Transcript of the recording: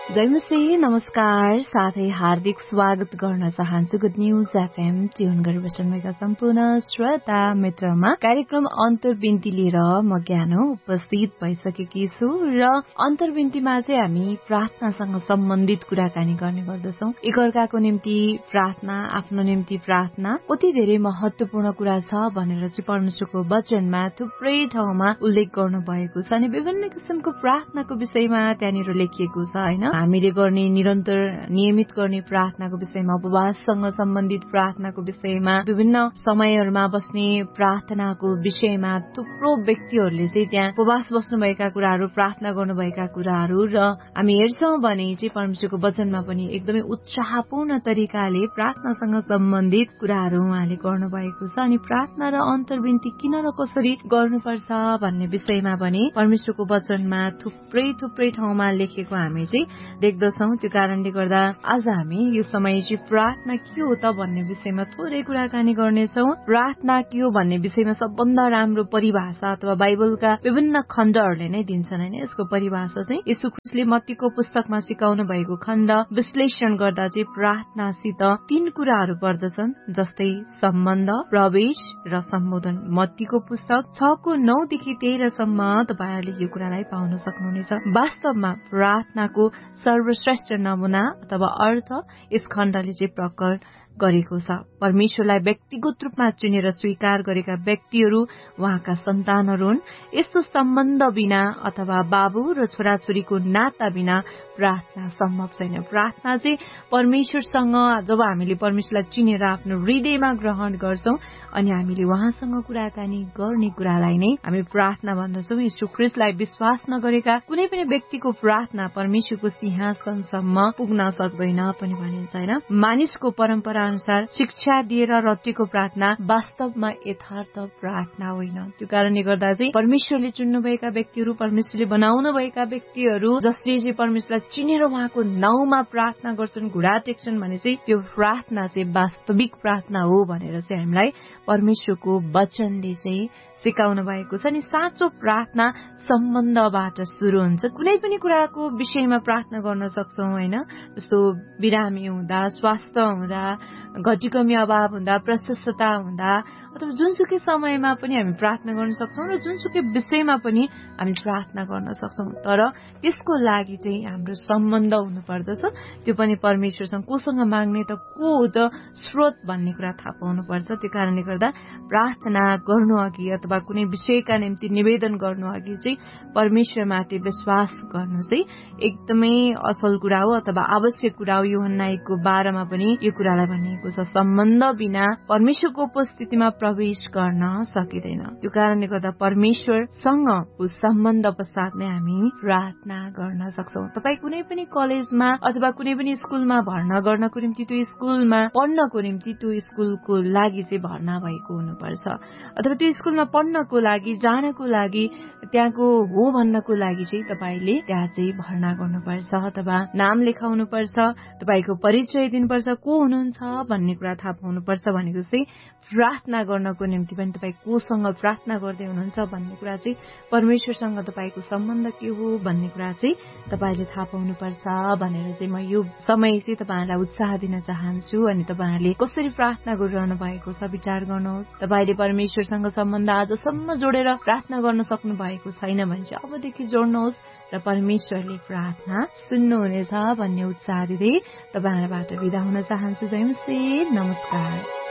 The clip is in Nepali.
जयमसी नमस्कार साथै हार्दिक स्वागत गर्न चाहन्छु गुड न्यूज एफएम ट्युन गरेर बस्नुभएका सम्पूर्ण श्रोता मित्रमा कार्यक्रम अन्तर्विन्ती लिएर म ज्ञानो उपस्थित भइसकेकी छु र अन्तर्विन्तीमा चाहिँ हामी प्रार्थनासँग सम्बन्धित कुराकानी गर्ने गर्दछौं। एकअर्काको निम्ति प्रार्थना, आफ्नो निम्ति प्रार्थना कति धेरै महत्वपूर्ण कुरा छ भनेर चाहिँ परमेश्वरको वचनमा थुप्रै ठाउँमा उल्लेख गर्नु भएको छ अनि विभिन्न किसिमको प्रार्थनाको विषयमा त्यहाँनिर लेखिएको छ हैन। हामीले गर्ने निरन्तर नियमित गर्ने प्रार्थनाको विषयमा, उपवाससँग सम्बन्धित प्रार्थनाको विषयमा, विभिन्न समयहरूमा बस्ने प्रार्थनाको विषयमा थुप्रो व्यक्तिहरूले चाहिँ त्यहाँ उपवास बस्नुभएका कुराहरू, प्रार्थना गर्नुभएका कुराहरू र हामी हेर्छौं भने चाहिँ परमेश्वरको वचनमा पनि एकदमै उत्साहपूर्ण तरिकाले प्रार्थनासँग सम्बन्धित कुराहरू उहाँले गर्नुभएको छ अनि प्रार्थना र अन्तर्विन्ती किन र कसरी गर्नुपर्छ भन्ने विषयमा पनि परमेश्वरको वचनमा थुप्रै ठाउँमा लेखेको हामी चाहिँ देख्दछौं। त्यो कारणले गर्दा आज हामी यो समय चाहिँ प्रार्थना के हो त भन्ने विषयमा थोरै कुराकानी गर्नेछौं। प्रार्थना के हो भन्ने विषयमा सबभन्दा राम्रो परिभाषा अथवा बाइबलका विभिन्न खण्डहरूले नै दिन्छन् हैन। यसको परिभाषा चाहिँ येशू ख्रीष्टले मत्तीको पुस्तकमा सिकाउनु भएको खण्ड विश्लेषण गर्दा चाहिँ प्रार्थनासित 3 कुराहरू पर्दछन्, जस्तै सम्बन्ध, प्रवेश र सम्बोधन। मत्तीको पुस्तक 6:9 देखि 13 सम्म तपाईहरुले यो कुरालाई पाउन सक्नुहुनेछ। वास्तवमा प्रार्थनाको सर्वश्रेष्ठ नमुना अथवा अर्थ यस खण्डले चाहिँ प्रकट गरेको छ। परमेश्वरलाई व्यक्तिगत रूपमा चुनेर स्वीकार गरेका व्यक्तिहरू उहाँका सन्तानहरू हुन्। यस्तो सम्बन्ध बिना अथवा बाबु र छोराछोरीको नाता बिना प्रार्थना सम्भव छैन। प्रार्थना चाहिँ परमेश्वरसँग जब हामीले परमेश्वरलाई चिनेर आफ्नो हृदयमा ग्रहण गर्छौं अनि हामीले उहाँसँग कुराकानी गर्ने कुरालाई नै हामी प्रार्थना भन्दछौं। येशू ख्रीष्टलाई विश्वास नगरेका कुनै पनि व्यक्तिको प्रार्थना परमेश्वरको सिंहासनसम्म पुग्न सक्दैन पनि भनिन्छ हैन। मानिसको परम्परा अनुसार शिक्षा दिएर रटेको प्रार्थना वास्तवमा यथार्थ प्रार्थना होइन। त्यो कारणले गर्दा चाहिँ परमेश्वरले चुन्नुभएका व्यक्तिहरू, परमेश्वरले बनाउनु भएका व्यक्तिहरू जसले चाहिँ परमेश्वरलाई चिनेर उहाँको नाउँमा प्रार्थना गर्छन्, घुँडा टेक्छन् भने चाहिँ त्यो प्रार्थना चाहिँ वास्तविक प्रार्थना हो भनेर चाहिँ हामीलाई परमेश्वरको वचनले चाहिँ सिकाउनु भएको छ। अनि साँचो प्रार्थना सम्बन्धबाट सुरु हुन्छ। कुनै पनि कुराको विषयमा प्रार्थना गर्न सक्छौं हैन। जस्तो बिरामी हुँदा, स्वास्थ्य हुँदा, घटीकमी अभाव हुँदा, प्रशस्तता हुँदा अथवा जुनसुकै समयमा पनि हामी प्रार्थना गर्न सक्छौं र जुनसुकै विषयमा पनि हामी प्रार्थना गर्न सक्छौं। तर त्यसको लागि चाहिँ हाम्रो सम्बन्ध हुनु पर्दछ। त्यो पनि परमेश्वरसँग। कोसँग माग्ने त को हो त स्रोत भन्ने कुरा थाहा पाउनु पर्छ। त्यो कारणले गर्दा प्रार्थना गर्नु अघि अथवा कुनै विषयका निम्ति निवेदन गर्नु अघि चाहिँ परमेश्वरमाथि विश्वास गर्नु चाहिँ एकदमै असल कुरा हो अथवा आवश्यक कुरा हो। यूहन्ना 1:12 मा पनि यो कुरालाई भनिएको छ, सम्बन्ध बिना परमेश्वरको उपस्थितिमा प्रवेश गर्न सकिँदैन। त्यो कारणले गर्दा परमेश्वरसँगको सम्बन्ध पश्चात नै हामी प्रार्थना गर्न सक्छौं। तपाई कुनै पनि कलेजमा अथवा कुनै पनि स्कुलमा भर्ना गर्नको निम्ति त्यो स्कुलमा पढ्नको निम्ति त्यो स्कुलको लागि चाहिँ भर्ना भएको हुनुपर्छ अथवा त्यो स्कुलमा पढ्नको लागि जानको लागि त्यहाँको हो भन्नको लागि चाहिँ तपाईले त्यहाँ चाहिँ भर्ना गर्नुपर्छ अथवा नाम लेखाउनु पर्छ, तपाईको परिचय दिनुपर्छ, को हुनुहुन्छ भन्ने कुरा थाहा पाउनुपर्छ। भनेको चाहिँ प्रार्थना गर्नको निम्ति पनि तपाई कोसँग प्रार्थना गर्दै हुनुहुन्छ भन्ने कुरा चाहिँ परमेश्वरसँग तपाईको सम्बन्ध के हो भन्ने कुरा चाहिँ तपाईले थाहा पाउनुपर्छ भनेर चाहिँ म यो समय चाहिँ तपाईहरुलाई उत्साह दिन चाहन्छु। अनि तपाईहरुले कसरी प्रार्थना गरिरहनु भएको छ विचार गर्नुहोस्। तपाईले परमेश्वरसँग सम्बन्ध आजसम्म जोडेर प्रार्थना गर्न सक्नु भएको छैन भने चाहिँ अबदेखि जोड्नुहोस् र परमेश्वरले प्रार्थना सुन्नुहुनेछ भन्ने उत्साह दिँदै तपाईहरुबाट बिदा हुन चाहन्छु। जय मसीह, नमस्कार।